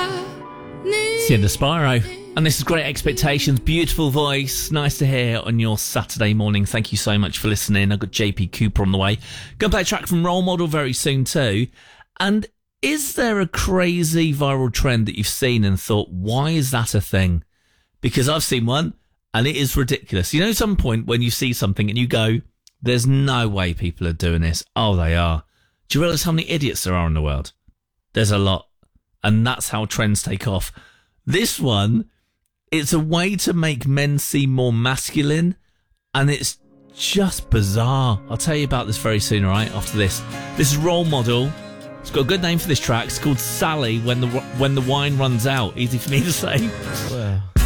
Cinder Spyro. And this is Great Expectations. Beautiful voice. Nice to hear on your Saturday morning. Thank you so much for listening. I've got JP Cooper on the way. Going to play a track from Role Model very soon too. And is there a crazy viral trend that you've seen and thought, why is that a thing? Because I've seen one and it is ridiculous. You know, some point when you see something and you go, there's no way people are doing this. Oh, they are. Do you realise how many idiots there are in the world? There's a lot. And that's how trends take off. This one, it's a way to make men seem more masculine, and it's just bizarre. I'll tell you about this very soon, all right, after this. This is Role Model. It's got a good name for this track. It's called Sally, When the Wine Runs Out. Easy for me to say. Well.